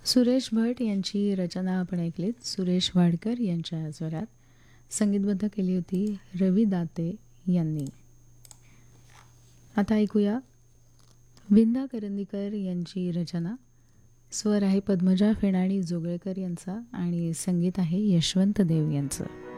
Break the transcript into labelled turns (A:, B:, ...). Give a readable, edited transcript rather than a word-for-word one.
A: सुरेश भट यांची रचना आपण ऐकलीत. सुरेश वाडकर यांच्या स्वरात संगीतबद्ध केली होती रवी दाते यांनी. आता ऐकूया विंदा करंदीकर यांची रचना. स्वर आहे पद्मजा फेणाणी जोगळेकर यांचा आणि संगीत आहे यशवंत देव यांचं.